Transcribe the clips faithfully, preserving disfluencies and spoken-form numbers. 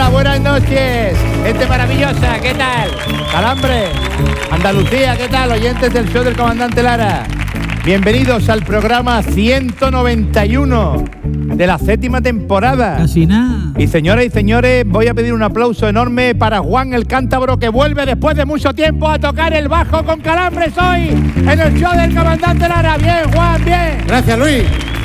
Hola, buenas noches, gente maravillosa, ¿qué tal? Calambre, Andalucía, ¿qué tal? Oyentes del show del Comandante Lara. Bienvenidos al programa ciento noventa y uno de la séptima temporada. Casi nada. Y señoras y señores, voy a pedir un aplauso enorme para Juan el Cántabro, que vuelve después de mucho tiempo a tocar el bajo con Calambres hoy en el show del Comandante Lara. Bien, Juan, bien. Gracias, Luis.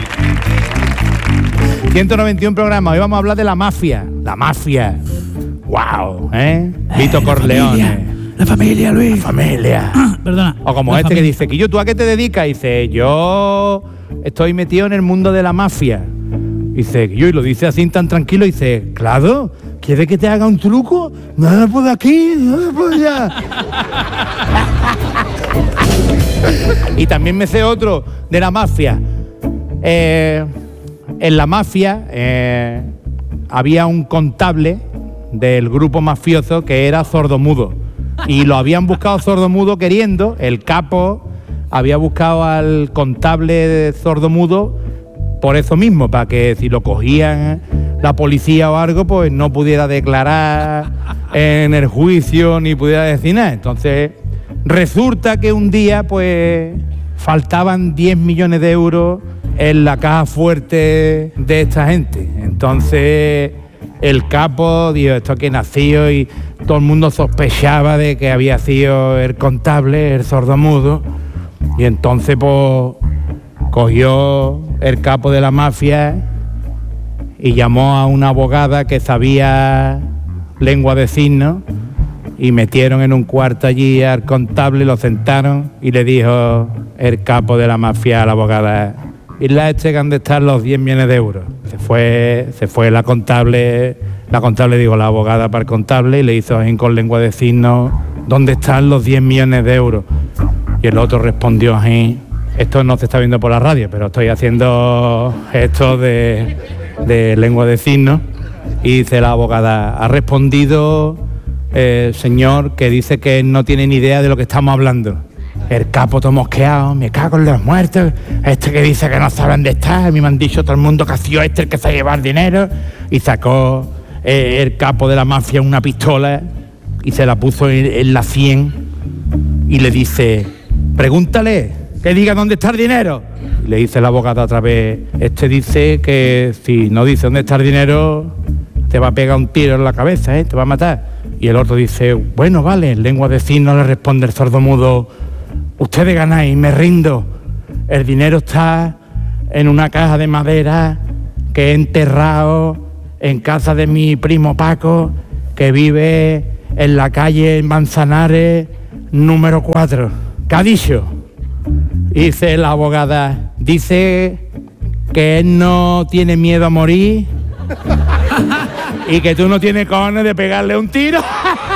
ciento noventa y uno programas. Hoy vamos a hablar de la mafia. La mafia. Wow, ¿eh? Vito Eh, Corleone. La familia, Luis. La familia. Ah, perdona. O como La este familia. que dice, Quillo, ¿tú a qué te dedicas? Dice, yo estoy metido en el mundo de la mafia. Dice, yo y lo dice así tan tranquilo. Dice, claro, ¿quieres que te haga un truco? Nada por aquí, nada por allá. Y también me sé otro de la mafia. Eh, en la mafia eh, había un contable del grupo mafioso que era sordomudo. Y lo habían buscado sordomudo queriendo. El capo había buscado al contable sordomudo por eso mismo, para que si lo cogían la policía o algo, pues no pudiera declarar en el juicio ni pudiera decir nada. Entonces resulta que un día pues faltaban diez millones de euros en la caja fuerte de esta gente. Entonces el capo dijo, esto que nació, y todo el mundo sospechaba de que había sido el contable, el sordomudo. Y entonces pues cogió el capo de la mafia y llamó a una abogada que sabía lengua de signos, y metieron en un cuarto allí al contable, lo sentaron y le dijo el capo de la mafia a la abogada, ¿y la este que han de estar los diez millones de euros? Se fue, se fue la contable, la contable digo, la abogada para el contable, y le hizo así con lengua de signos, ¿dónde están los diez millones de euros? Y el otro respondió así, esto no se está viendo por la radio, pero estoy haciendo esto de, de lengua de signos. Y dice la abogada, ha respondido el señor que dice que no tiene ni idea de lo que estamos hablando. El capo todo mosqueado, me cago en los muertos, este que dice que no sabe dónde está, a mí me han dicho todo el mundo que ha sido este el que se ha llevado el dinero. Y sacó eh, el capo de la mafia una pistola y se la puso en, en la sien y le dice, pregúntale, que diga dónde está el dinero. Y le dice la abogada otra vez, este dice que si no dice dónde está el dinero, te va a pegar un tiro en la cabeza, ¿eh? Te va a matar. Y el otro dice, bueno, vale, en lengua de signos le responde el sordomudo, ustedes ganáis, me rindo. El dinero está en una caja de madera que he enterrado en casa de mi primo Paco, que vive en la calle Manzanares número cuatro. ¿Qué ha dicho? Dice la abogada, dice que él no tiene miedo a morir y que tú no tienes cojones de pegarle un tiro.